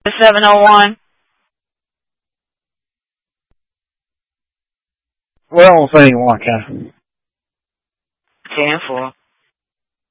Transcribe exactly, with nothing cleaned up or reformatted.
seven oh one. We're on scene one, Captain. ten four.